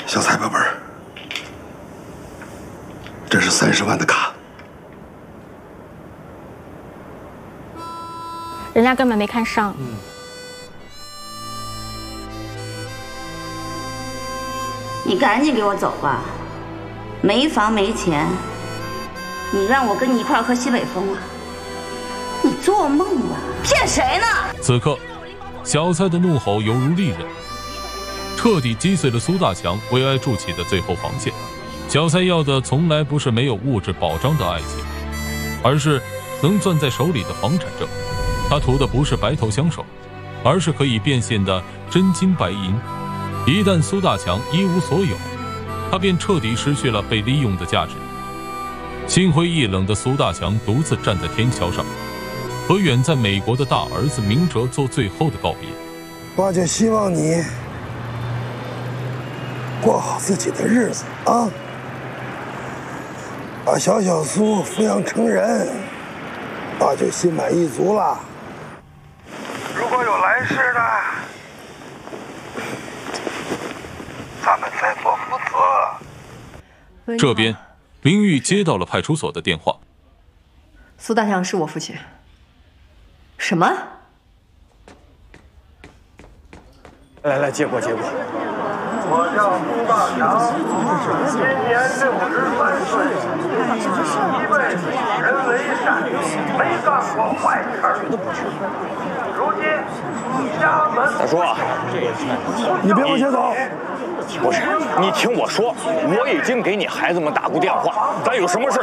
小蔡宝贝儿，这是30万的卡。 人家根本没看上。 你赶紧给我走吧，没房没钱，你让我跟你一块喝西北风啊？你做梦啊！骗谁呢？ 此刻，小蔡的怒吼犹如利刃，彻底击碎了苏大强为爱筑起的最后防线。小蔡要的从来不是没有物质保障的爱情，而是能攥在手里的房产证。他图的不是白头相守，而是可以变现的真金白银。一旦苏大强一无所有，他便彻底失去了被利用的价值。心灰意冷的苏大强独自站在天桥上，和远在美国的大儿子明哲做最后的告别。 爸就希望你过好自己的日子啊，把小苏抚养成人，爸就心满意足了。如果有来世的，咱们再做父子。 这边，林玉接到了派出所的电话。 苏大强是我父亲。什么？ 来，接过。 我叫苏大强，今年63岁，一辈子以人为善，没干过坏事。如今家门。 大叔， 你别往前走。 不是，你听我说，我已经给你孩子们打过电话，咱有什么事